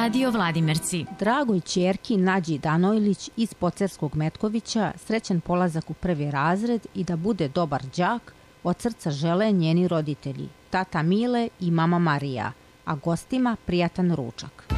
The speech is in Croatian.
Radio Vladimirci. Dragoj ćerki Nađi Danojlić iz Pocerskog Metkovića srećan polazak u prvi razred i da bude dobar đak od srca žele njeni roditelji, tata Mile i mama Marija, a gostima prijatan ručak.